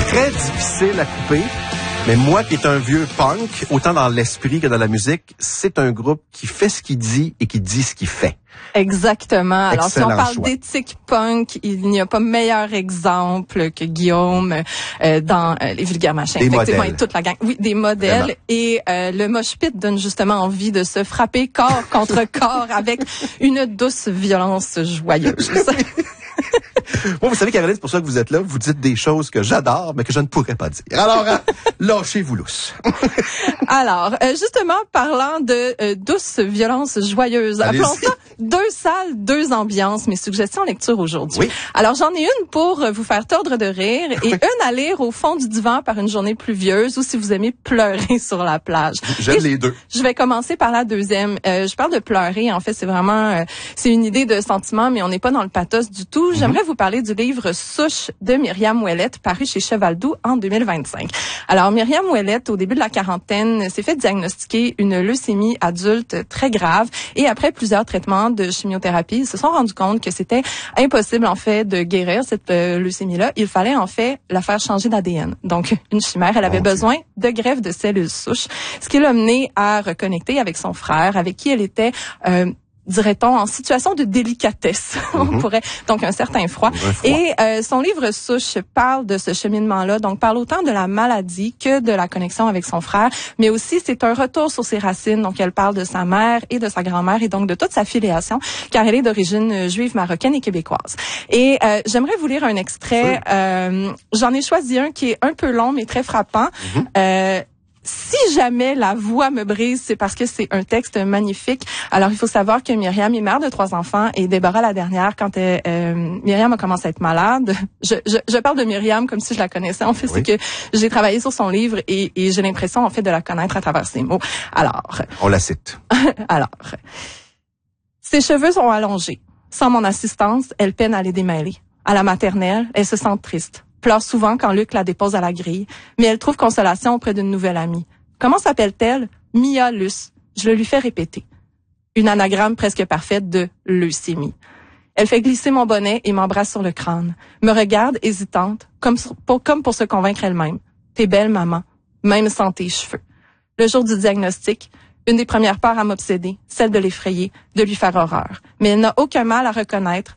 très difficile à couper. Mais moi, qui est un vieux punk, autant dans l'esprit que dans la musique, c'est un groupe qui fait ce qu'il dit et qui dit ce qu'il fait. Exactement. Alors, excellent si on parle choix. d'éthique punk, il n'y a pas meilleur exemple que Guillaume dans Les Vulgaires Machins. Des Effectivement, modèles. et toute la gang. Oui, des modèles. Vraiment. Et le mosh pit donne justement envie de se frapper corps contre corps avec une douce violence joyeuse. Bon, vous savez, Caroline, c'est pour ça que vous êtes là. Vous dites des choses que j'adore, mais que je ne pourrais pas dire. Alors, lâchez-vous lousse. Alors, justement, parlant de douce violence joyeuse, Allez-y. appelons ça 2 salles, 2 ambiances, mes suggestions lecture aujourd'hui. Oui. Alors, j'en ai une pour vous faire tordre de rire et une à lire au fond du divan par une journée pluvieuse ou si vous aimez pleurer sur la plage. J'aime Et les deux. Je vais commencer par la deuxième. Je parle de pleurer. En fait, c'est vraiment, c'est une idée de sentiment, mais on n'est pas dans le pathos du tout. J'aimerais vous parler du livre Souche de Myriam Ouellette, paru chez Cheval Doux en 2025. Alors, Myriam Ouellette, au début de la quarantaine, s'est fait diagnostiquer une leucémie adulte très grave et après plusieurs traitements de chimiothérapie, ils se sont rendus compte que c'était impossible, en fait, de guérir cette leucémie-là. Il fallait, en fait, la faire changer d'ADN. Donc, une chimère, elle avait besoin de greffe de cellules souches, ce qui l'a mené à reconnecter avec son frère, avec qui elle était dirait-on, en situation de délicatesse. On pourrait, donc un certain froid. Et son livre Souche parle de ce cheminement-là, donc parle autant de la maladie que de la connexion avec son frère, mais aussi c'est un retour sur ses racines. Donc elle parle de sa mère et de sa grand-mère et donc de toute sa filiation, car elle est d'origine juive marocaine et québécoise. Et j'aimerais vous lire un extrait. J'en ai choisi un qui est un peu long, mais très frappant. Si jamais la voix me brise, c'est parce que c'est un texte magnifique. Alors, il faut savoir que Myriam est mère de 3 enfants et Déborah, la dernière, quand Myriam a commencé à être malade, je parle de Myriam comme si je la connaissais. En fait, c'est que j'ai travaillé sur son livre et j'ai l'impression, en fait, de la connaître à travers ses mots. Alors. On la cite. Alors. Ses cheveux sont allongés. Sans mon assistance, elle peine à les démêler. À la maternelle, elle se sent triste. Pleure souvent quand Luc la dépose à la grille, mais elle trouve consolation auprès d'une nouvelle amie. Comment s'appelle-t-elle? Mia Luce. Je le lui fais répéter. Une anagramme presque parfaite de leucémie. Elle fait glisser mon bonnet et m'embrasse sur le crâne. Me regarde hésitante, comme pour se convaincre elle-même. T'es belle, maman, même sans tes cheveux. Le jour du diagnostic, une des premières peurs à m'obséder, celle de l'effrayer, de lui faire horreur. Mais elle n'a aucun mal à reconnaître